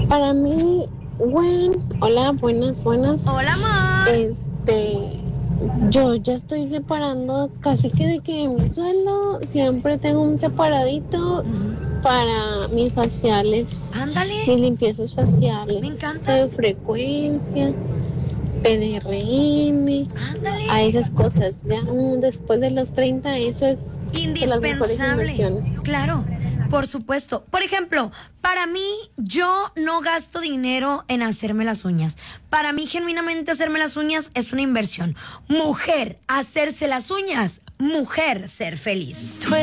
Para mí, hola, buenas. Hola, amor. Yo ya estoy separando casi que de que mi sueldo siempre tengo un separadito para mis faciales, Ándale, mis limpiezas me faciales encanta. de frecuencia, PDRN, a Ándale. esas cosas. Ya después de los 30 eso es de las mejores Indispensable. inversiones. Claro, por supuesto. Por ejemplo, para mí, yo no gasto dinero en hacerme las uñas. Para mí, genuinamente, hacerme las uñas es una inversión. Mujer, hacerse las uñas. Mujer, ser feliz.